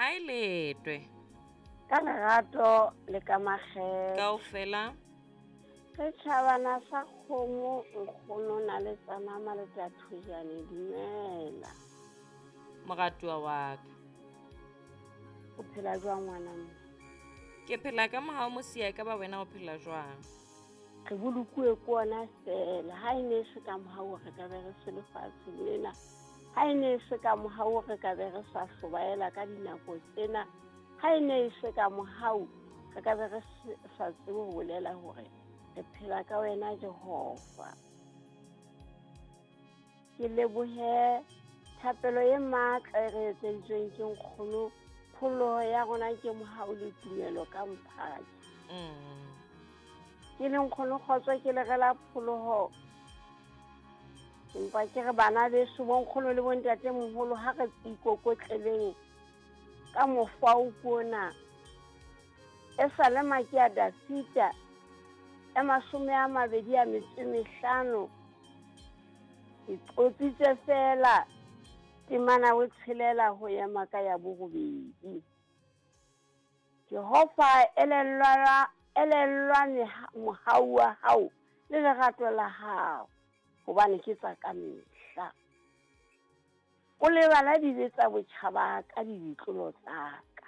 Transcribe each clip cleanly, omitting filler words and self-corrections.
kae letwe? Ka lerato le ka makgetho. Kaofela. Re tšhabana sa kgomo nkgono na le tsanama le tathujane dumela. Moratuwa wa ka. O phela jwang ngwana mme? Ke phela ka mohao mosia ka ba wena o phela jwang? Re bolokue ko ona fela. Ha e ne se ka mohao re ka be re se lefatshe lena. Ha e ne se ka mohao re ka be re sa hlobaela ka dinako tsena. Ha e ne se ka mohao re ka be re sa tsebe ho bolela hore re phela ka wena Jehova. Ke lebohe thapelo e matla e re etseditsweng ke nkgono. Pholoho ya rona ke mohao le tumelo ka Mphato. Ke le nkgono kgotso ke le rela pholoho. Empa ke re bana beso bo nkgono le bontate moholo ha re ikokotleleng ka mofao kona. E sale makia Dafita e 25. Ke qotsitse fela temana o tshelela ho ya maka ya borobedi. Jehova elellwa mohau wa hao le lerato la hao hobane ke tsa ka mehla. O lebala dibetsa botjhaba ka ditlolo tsa ka.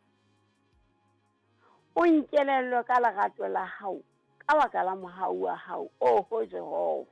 O nkelellwe ka lerato la hao ka baka la mohau wa hao ho Jehova.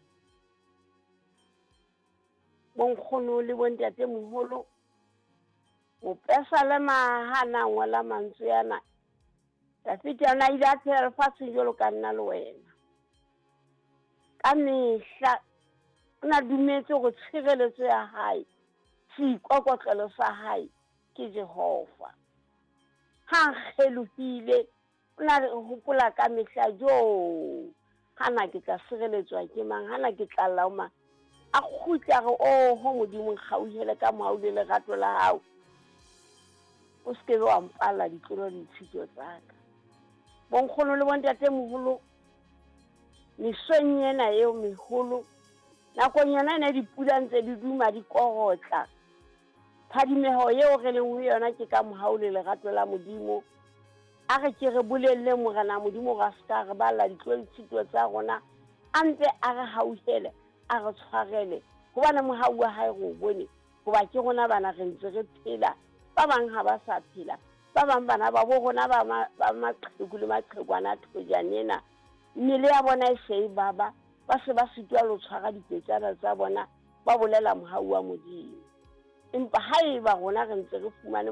Bonkgono le bontate moholo o pesa le mahana ngola mantswe yana. Dafita yona ile a phela lefatshe jwalo ka nna le wena. Ka mehla o na dumetse go tshireletso ya hae. Seikokotlelo sa hae ke Jehova. Ha nkgelohile o na re hopola ka mehla jo. Hana ke tla sireletswa ke mang, hana ke tla lauma. A khutla re ho modimo nkgauhele ka mohau le lerato la hao. O skebe wa mpala ditlolo le ditshito tsa ka. Bonkgono le bontate moholo mesong ena eo meholo nakong yona ena dipula ntse di duma di korotla. Phadimeho eo re leng ho yona ke ka mohau le lerato la modimo. A re ke re bolelle morena modimo ga ska re balla ditlolo ditshito tsa rona. Ante a re hauhele a re tshwarele hobane mohau wa hae go bone hoba ke rona bana re ntse re phela. Ba bang ha ba sa phela. Ba bang bana ba bo rona ba maqheku le maqhekwana thojanena. Mmele ya bona e se ba se ba sitwa lo tshwara dipetsana tsa bona ba bolela mohau wa modimo. Empa haeba rona re ntse re fumane